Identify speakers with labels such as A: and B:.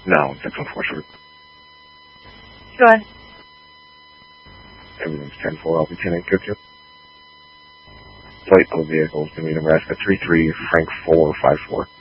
A: No, 604 short.
B: Go ahead.
A: Everything's 10-4, I'll be 10-8, good, good. Plate of vehicles to me, Nebraska 33, Frank 454.